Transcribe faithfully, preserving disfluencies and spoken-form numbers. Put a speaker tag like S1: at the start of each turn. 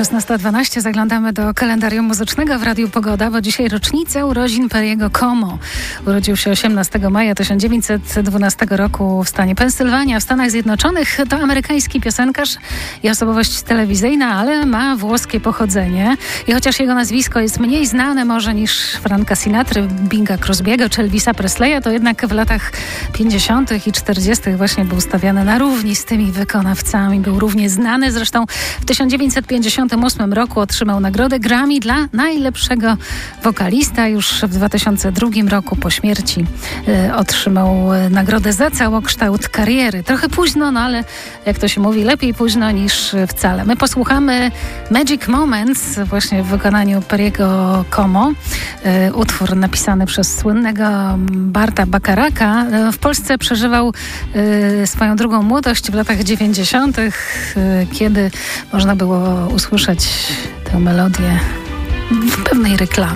S1: szesnasta dwanaście. Zaglądamy do kalendarium muzycznego w Radiu Pogoda, bo dzisiaj rocznica urodzin Perriego Como. Urodził się osiemnastego maja tysiąc dziewięćset dwunastego roku w stanie Pensylwania w Stanach Zjednoczonych. To amerykański piosenkarz i osobowość telewizyjna, ale ma włoskie pochodzenie. I chociaż jego nazwisko jest mniej znane może niż Franka Sinatry, Binga Crosby'ego czy Elvisa Presleya, to jednak w latach pięćdziesiątych i czterdziestych właśnie był stawiany na równi z tymi wykonawcami. Był równie znany. Zresztą w tysiąc dziewięćset pięćdziesiątym ósmym roku otrzymał nagrodę Grammy dla najlepszego wokalista. Już w dwa tysiące drugim roku po śmierci y, otrzymał nagrodę za całokształt kariery. Trochę późno, no ale jak to się mówi, lepiej późno niż wcale. My posłuchamy Magic Moments właśnie w wykonaniu Perriego Como. Y, utwór napisany przez słynnego Barta Bacharaka. Y, w Polsce przeżywał y, swoją drugą młodość w latach dziewięćdziesiątych, y, kiedy można było usłyszeć tę melodię w pewnej reklamie.